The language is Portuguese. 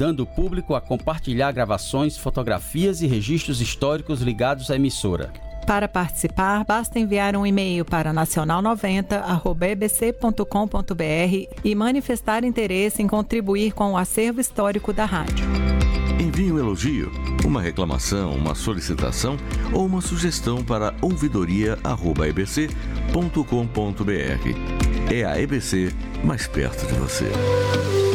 convidando o público a compartilhar gravações, fotografias e registros históricos ligados à emissora. Para participar, basta enviar um e-mail para nacional90@ebc.com.br e manifestar interesse em contribuir com o acervo histórico da rádio. Envie um elogio, uma reclamação, uma solicitação ou uma sugestão para ouvidoria@ebc.com.br. É a EBC mais perto de você.